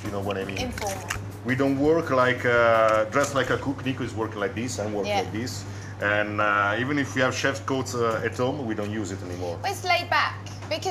you know what I mean. Informal. We don't work like dressed like a cook. Nico is working like this. I'm working like this. And even if we have chef's coats at home, we don't use it anymore. Well, it's laid back.